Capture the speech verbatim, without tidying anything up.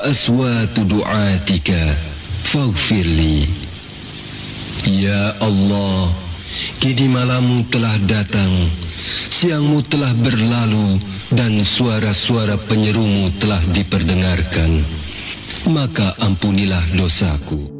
aswatu du'atika faghfirli. Ya Allah, kini malammu telah datang, siangmu telah berlalu, dan suara-suara penyerumu telah diperdengarkan. Maka ampunilah dosaku.